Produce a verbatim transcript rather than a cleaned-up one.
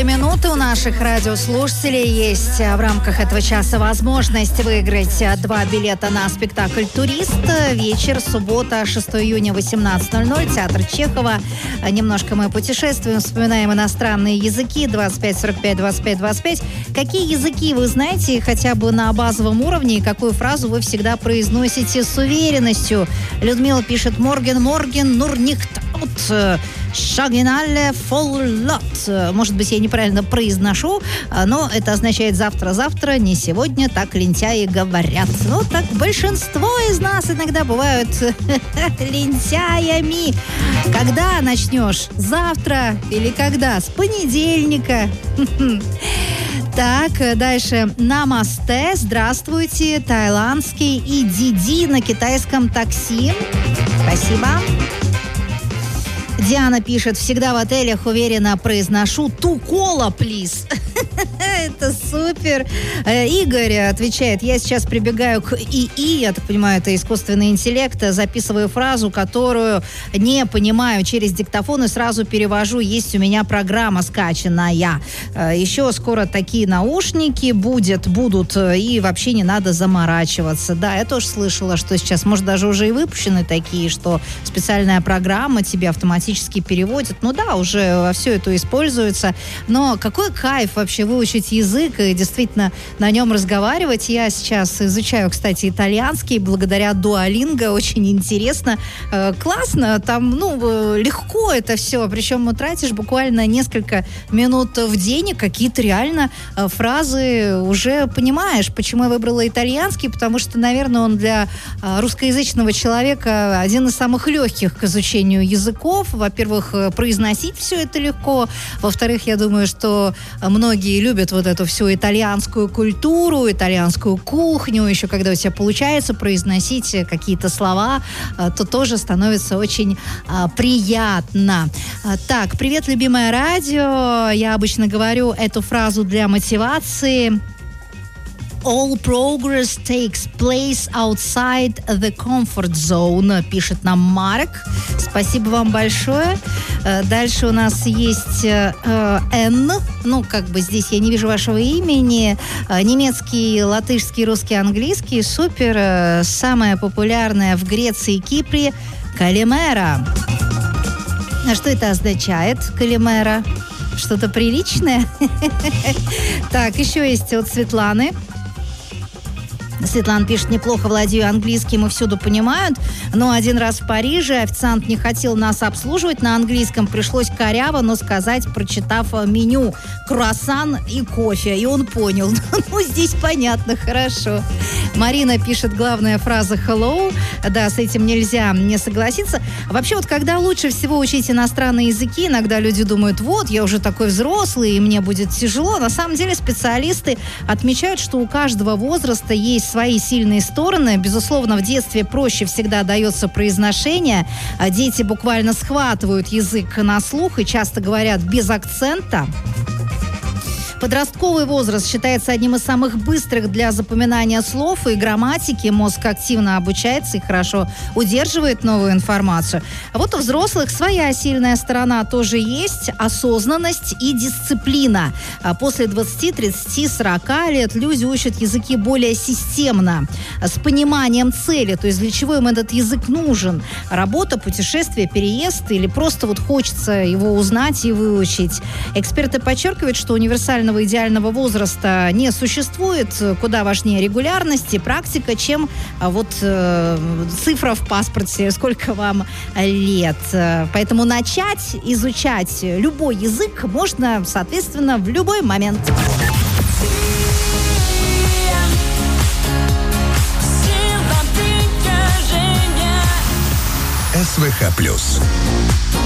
Золотые минуты у наших радиослушателей. Есть в рамках этого часа возможность выиграть два билета на спектакль «Турист». Вечер, суббота, шестого июня, восемнадцать ноль ноль, театр Чехова. Немножко мы путешествуем, вспоминаем иностранные языки. двадцать пять сорок пять двадцать пять двадцать пять. Какие языки вы знаете хотя бы на базовом уровне и какую фразу вы всегда произносите с уверенностью? Людмила пишет: «Морген, морген, нур никт аут». Шагинале фоллот. Может быть, я неправильно произношу, но это означает завтра-завтра, не сегодня, так лентяи говорят. Ну, так большинство из нас иногда бывают лентяями. Когда начнешь? Завтра или когда? С понедельника. Так, дальше. Намасте, здравствуйте, тайландский и диди на китайском такси. Спасибо. Диана пишет: всегда в отелях уверенно произношу «ту кола, плиз». Это супер. Игорь отвечает: я сейчас прибегаю к ИИ, я так понимаю, это искусственный интеллект, записываю фразу, которую не понимаю через диктофон и сразу перевожу. Есть у меня программа скачанная. Еще скоро такие наушники будет, будут, и вообще не надо заморачиваться. Да, я тоже слышала, что сейчас, может, даже уже и выпущены такие, что специальная программа тебе автоматически переводит. Ну да, уже во все это используется. Но какой кайф вообще выучить язык и действительно на нем разговаривать. Я сейчас изучаю, кстати, итальянский благодаря Duolingo. Очень интересно. Э, классно. Там, ну, легко это все. Причем тратишь буквально несколько минут в день, и какие-то реально э, фразы уже понимаешь. Почему я выбрала итальянский? Потому что, наверное, он для э, русскоязычного человека один из самых легких к изучению языков. Во-первых, произносить все это легко. Во-вторых, я думаю, что многие любят вот эту всю итальянскую культуру, итальянскую кухню. Еще когда у тебя получается произносить какие-то слова, то тоже становится очень а, приятно. А, так, привет, любимое радио. Я обычно говорю эту фразу для мотивации. All progress takes place outside the comfort zone, пишет нам Марк. Спасибо вам большое. Дальше у нас есть э, Н. Ну, как бы здесь я не вижу вашего имени. Немецкий, латышский, русский, английский. Супер. Самое популярное в Греции и Кипре – калимера. А что это означает, калимера? Что-то приличное? Так, еще есть от Светланы. Светлана пишет: неплохо владею английским и всюду понимают, но один раз в Париже официант не хотел нас обслуживать на английском, пришлось коряво, но сказать, прочитав меню: круассан и кофе, и он понял. Ну, здесь понятно, хорошо. Марина пишет: главная фраза hello. Да, с этим нельзя не согласиться. Вообще, вот когда лучше всего учить иностранные языки, иногда люди думают: вот, я уже такой взрослый, и мне будет тяжело. На самом деле специалисты отмечают, что у каждого возраста есть свои сильные стороны. Безусловно, в детстве проще всегда дается произношение. Дети буквально схватывают язык на слух и часто говорят без акцента. Подростковый возраст считается одним из самых быстрых для запоминания слов и грамматики. Мозг активно обучается и хорошо удерживает новую информацию. А вот у взрослых своя сильная сторона тоже есть – осознанность и дисциплина. А после двадцати, тридцати, сорока лет люди учат языки более системно, с пониманием цели, то есть для чего им этот язык нужен. Работа, путешествие, переезд или просто вот хочется его узнать и выучить. Эксперты подчеркивают, что универсального идеального возраста не существует. Куда важнее регулярность и практика, чем вот э, цифра в паспорте, сколько вам лет. Поэтому начать изучать любой язык можно, соответственно, в любой момент. СВХ плюс.